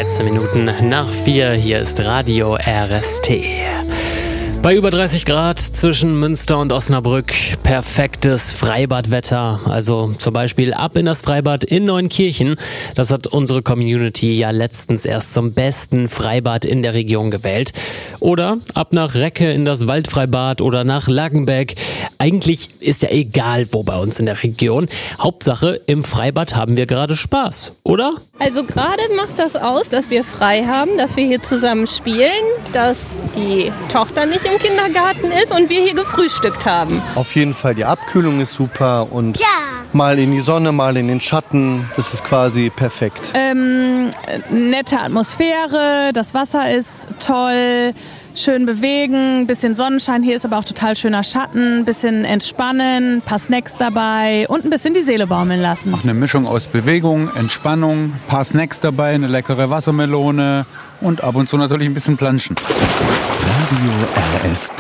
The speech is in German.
13 Minuten nach 4. Hier ist Radio RST. Bei über 30 Grad zwischen Münster und Osnabrück perfektes Freibadwetter. Also zum Beispiel ab in das Freibad in Neunkirchen. Das hat unsere Community ja letztens erst zum besten Freibad in der Region gewählt. Oder ab nach Recke in das Waldfreibad oder nach Laggenbeck. Eigentlich ist ja egal, wo bei uns in der Region. Hauptsache, im Freibad haben wir gerade Spaß, oder? Also gerade macht das aus, dass wir frei haben, dass wir hier zusammen spielen, dass die Tochter nicht im Kindergarten ist und wir hier gefrühstückt haben. Auf jeden Fall, die Abkühlung ist super und mal in die Sonne, mal in den Schatten, das ist quasi perfekt. Nette Atmosphäre, das Wasser ist toll, schön bewegen, bisschen Sonnenschein, hier ist aber auch total schöner Schatten, bisschen entspannen, ein paar Snacks dabei und ein bisschen die Seele baumeln lassen. Eine Mischung aus Bewegung, Entspannung, ein paar Snacks dabei, eine leckere Wassermelone und ab und zu natürlich ein bisschen planschen. Radio RST.